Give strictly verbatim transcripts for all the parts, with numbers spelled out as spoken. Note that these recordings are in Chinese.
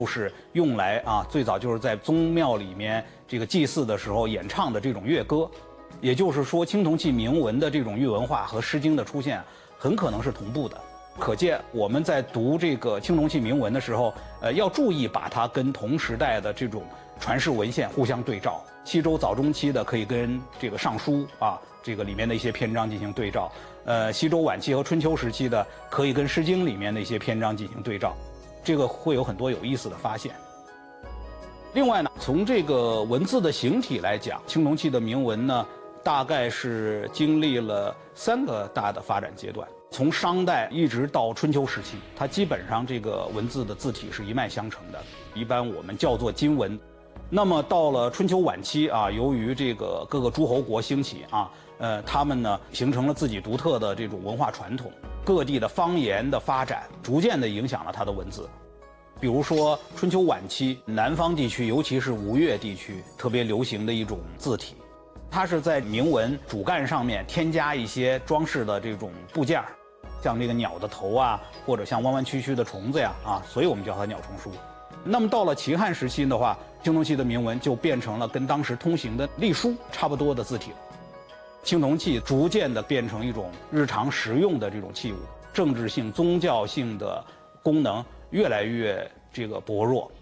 是用来啊，最早就是在宗庙里面这个祭祀的时候演唱的这种乐歌，也就是说，青铜器铭文的这种玉文化和《诗经》的出现很可能是同步的。可见我们在读这个青铜器铭文的时候，呃，要注意把它跟同时代的这种传世文献互相对照。西周早中期的可以跟这个《尚书》啊，这个里面的一些篇章进行对照；呃，西周晚期和春秋时期的可以跟《诗经》里面的一些篇章进行对照。这个会有很多有意思的发现。另外呢，从这个文字的形体来讲，青铜器的铭文呢，大概是经历了三个大的发展阶段。从商代一直到春秋时期，它基本上这个文字的字体是一脉相承的，一般我们叫做金文。那么到了春秋晚期啊，由于这个各个诸侯国兴起啊，呃，他们呢形成了自己独特的这种文化传统。各地的方言的发展，逐渐地影响了它的文字。比如说春秋晚期，南方地区，尤其是吴越地区，特别流行的一种字体，它是在铭文主干上面添加一些装饰的这种部件，像这个鸟的头啊，或者像弯弯曲曲的虫子呀，啊，所以我们叫它鸟虫书。那么到了秦汉时期的话，青铜器的铭文就变成了跟当时通行的隶书差不多的字体。青铜器逐渐地变成一种日常实用的这种器物，政治性、宗教性的功能越来越这个薄弱。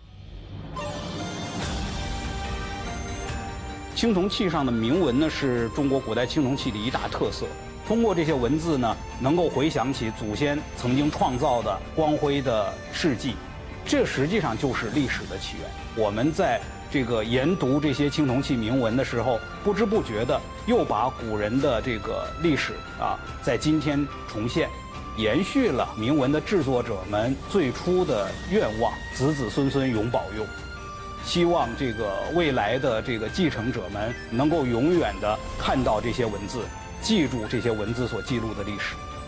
青铜器上的铭文呢，是中国古代青铜器的一大特色。通过这些文字呢，能够回想起祖先曾经创造的光辉的事迹，这实际上就是历史的起源。我们在这个研读这些青铜器铭文的时候，不知不觉的又把古人的这个历史啊，在今天重现，延续了铭文的制作者们最初的愿望，子子孙孙永保佑。希望这个未来的这个继承者们能够永远的看到这些文字，记住这些文字所记录的历史。